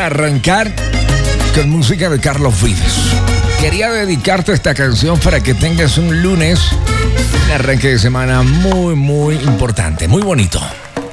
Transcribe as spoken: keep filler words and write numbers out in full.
arrancar con música de Carlos Vives. Quería dedicarte esta canción para que tengas un lunes, un arranque de semana muy, muy importante, muy bonito.